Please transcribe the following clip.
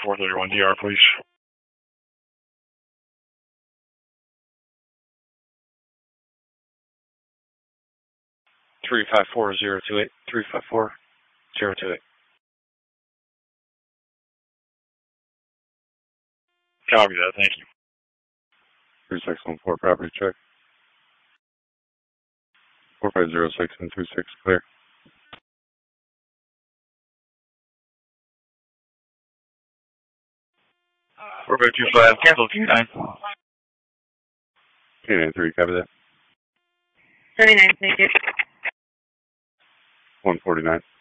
431 DR, please. 354-028. 354-028. Copy that, thank you. 3614 property check. 4506 and 26 clear. 4525, cancel Q9. K93, copy that. 79, thank you. 149.